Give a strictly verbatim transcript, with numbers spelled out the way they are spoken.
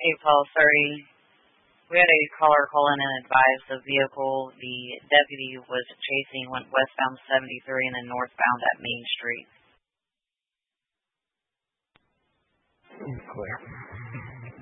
Hey, Paul, sorry. We had a caller call in and advise the vehicle the deputy was chasing went westbound seventy-three and then northbound at Main Street. Clear.